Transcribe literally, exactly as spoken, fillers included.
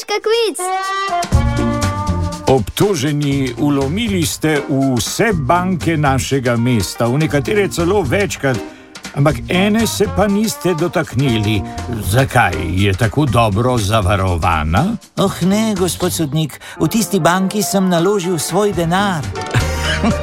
Skratka, kviz. Obtoženi, vlomili ste v vse banke našega mesta, v nekatere celo večkrat, ampak ene se pa niste dotaknili. Zakaj? Je tako dobro zavarovana? Oh ne, gospod sodnik, v tisti banki sem naložil svoj denar.